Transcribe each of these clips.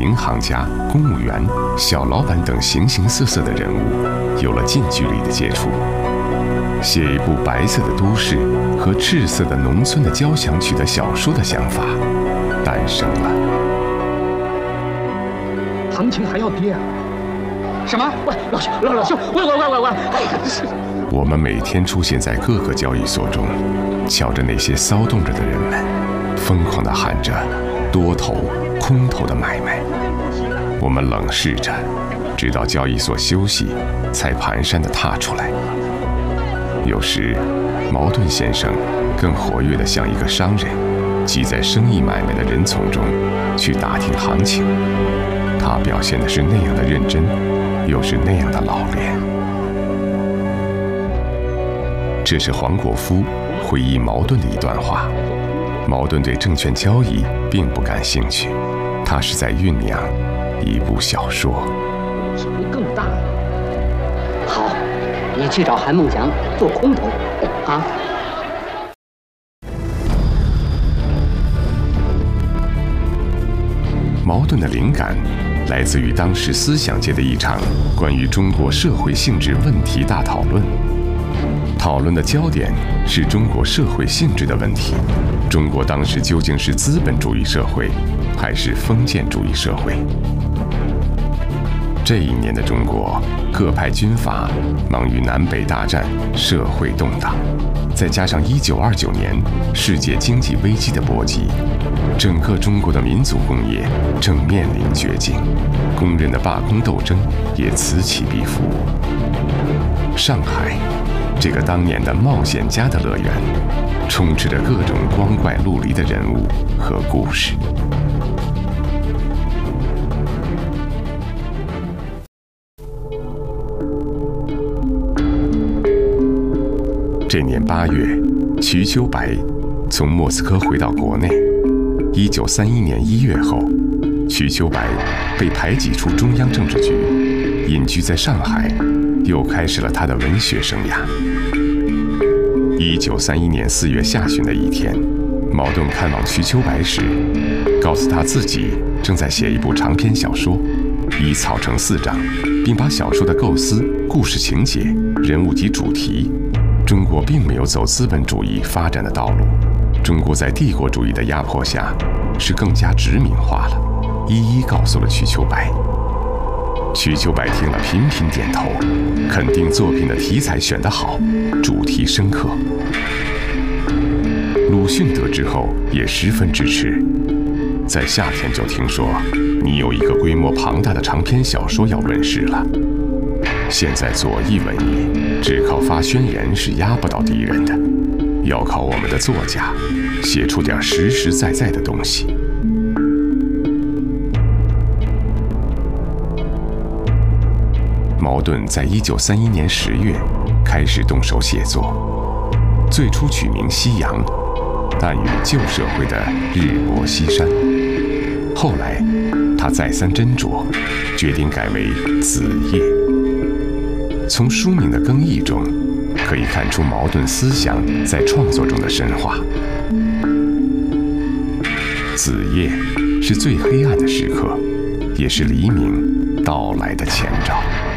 银行家、公务员、小老板等形形色色的人物有了近距离的接触，写一部白色的都市和赤色的农村的交响曲的小说的想法诞生了。 行情还要跌啊？什么？喂，老兄，老兄，喂！哎呀，是。 我们每天出现在各个交易所中，瞧着那些骚动着的人们，疯狂地喊着多头、空头的买卖。我们冷视着，直到交易所休息，才蹒跚地踏出来。有时，茅盾先生更活跃地像一个商人，挤在生意买卖的人丛中去打听行情。他表现的是那样的认真，又是那样的老练。这是黄果夫回忆茅盾的一段话。茅盾对证券交易并不感兴趣，他是在酝酿一部小说。 机会更大。好，你去找韩梦祥做空头啊。 茅盾的灵感来自于当时思想界的一场关于中国社会性质问题大讨论。讨论的焦点是中国社会性质的问题：中国当时究竟是资本主义社会，还是封建主义社会？这一年的中国，各派军阀忙于南北大战，社会动荡，再加上1929年世界经济危机的波及，整个中国的民族工业正面临绝境，工人的罢工斗争也此起彼伏。上海，这个当年的冒险家的乐园，充斥着各种光怪陆离的人物和故事。这年8月，瞿秋白从莫斯科回到国内。1931年1月后，瞿秋白被排挤出中央政治局，隐居在上海，又开始了他的文学生涯。1931年4月下旬的一天，茅盾看望瞿秋白时，告诉他自己正在写一部长篇小说，已草成4章，并把小说的构思、故事情节、人物及主题，中国并没有走资本主义发展的道路，中国在帝国主义的压迫下是更加殖民化了，一一告诉了瞿秋白。瞿秋白听了频频点头，肯定作品的题材选得好，主题深刻。鲁迅得知后也十分支持，在夏天就听说你有一个规模庞大的长篇小说要问世了。现在左翼文艺只靠发宣言是压不到敌人的，要靠我们的作家写出点实实在在的东西。茅盾在1931年10月开始动手写作，最初取名夕阳，暗喻旧社会的日薄西山。后来他再三斟酌，决定改为子夜。从书名的更易中，可以看出茅盾思想在创作中的深化。子夜是最黑暗的时刻，也是黎明到来的前兆。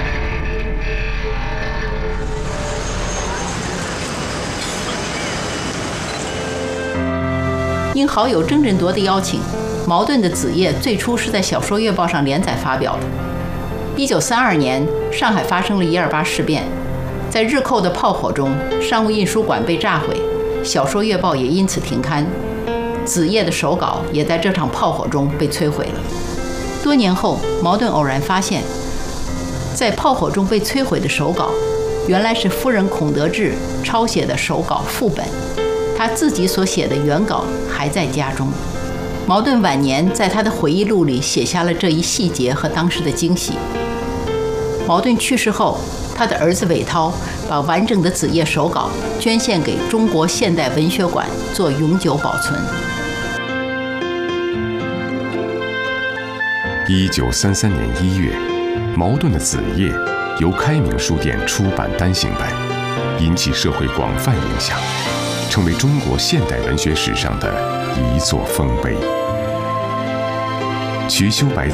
应好友郑振铎的邀请，茅盾的《子夜》最初是在《小说月报》上连载发表的。1932年，上海发生了128事变，在日寇的炮火中，商务印书馆被炸毁，《小说月报》也因此停刊，《子夜》的手稿也在这场炮火中被摧毁了。多年后，茅盾偶然发现，在炮火中被摧毁的手稿，原来是夫人孔德志抄写的手稿副本，他自己所写的原稿还在家中。茅盾晚年在他的回忆录里写下了这一细节和当时的惊喜。茅盾去世后，他的儿子韦涛把完整的《子夜》手稿捐献给中国现代文学馆做永久保存。 1933年1月，茅盾的《子夜》由开明书店出版单行本，引起社会广泛影响，成为中国现代文学史上的一座丰碑。瞿秋白